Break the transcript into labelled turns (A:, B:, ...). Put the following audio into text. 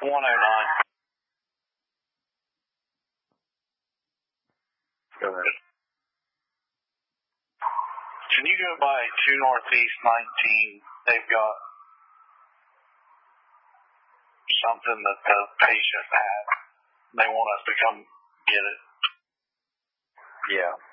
A: 109.
B: Go ahead.
A: Can you go by 2 Northeast 19? They've got something that the patient had. They want us to come get it.
B: Yeah.